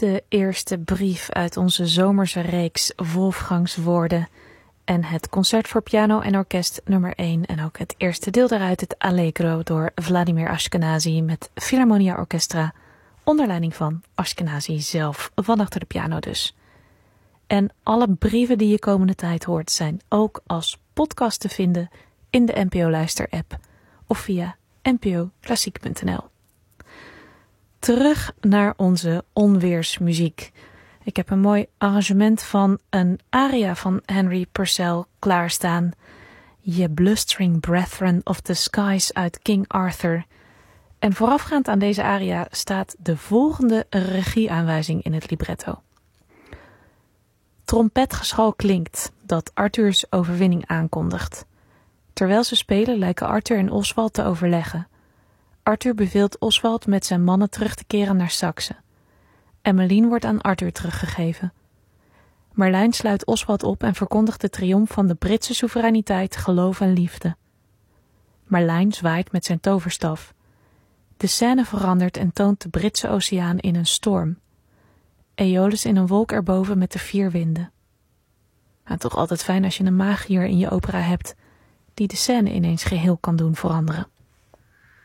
de eerste brief uit onze zomerse reeks Wolfgangs Woorden en het concert voor piano en orkest nummer 1 en ook het eerste deel daaruit, het Allegro door Vladimir Ashkenazy met Philharmonia Orchestra onder leiding van Ashkenazy zelf, van achter de piano dus. En alle brieven die je komende tijd hoort zijn ook als podcast te vinden in de NPO Luister app of via npoklassiek.nl. Terug naar onze onweersmuziek. Ik heb een mooi arrangement van een aria van Henry Purcell klaarstaan. Ye blustering brethren of the skies uit King Arthur. En voorafgaand aan deze aria staat de volgende regieaanwijzing in het libretto. Trompetgeschal klinkt, dat Arthurs overwinning aankondigt. Terwijl ze spelen lijken Arthur en Oswald te overleggen. Arthur beveelt Oswald met zijn mannen terug te keren naar Saxe. Emmeline wordt aan Arthur teruggegeven. Merlijn sluit Oswald op en verkondigt de triomf van de Britse soevereiniteit, geloof en liefde. Merlijn zwaait met zijn toverstaf. De scène verandert en toont de Britse oceaan in een storm. Aeolus in een wolk erboven met de 4 winden. Nou, toch altijd fijn als je een magier in je opera hebt die de scène ineens geheel kan doen veranderen.